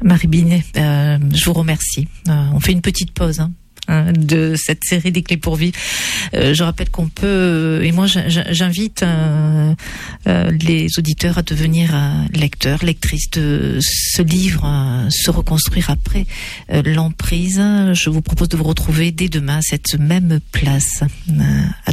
Marie Binet, je vous remercie. On fait une petite pause de cette série des clés pour vivre. Je rappelle qu'on peut, et moi j'invite les auditeurs à devenir lecteurs, lectrices de ce livre, Se reconstruire après l'emprise. Je vous propose de vous retrouver dès demain à cette même place.